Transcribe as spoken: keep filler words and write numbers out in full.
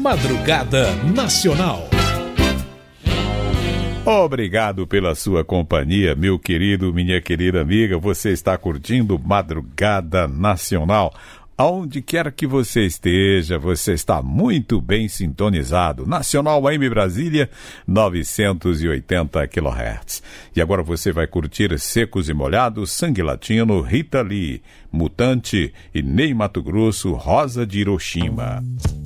Madrugada Nacional. Obrigado pela sua companhia, meu querido, minha querida amiga. Você está curtindo Madrugada Nacional. Aonde quer que você esteja, você está muito bem sintonizado. Nacional A M Brasília, novecentos e oitenta quilohertz. E agora você vai curtir Secos e Molhados, Sangue Latino, Rita Lee, Mutante e Ney Matogrosso, Rosa de Hiroshima.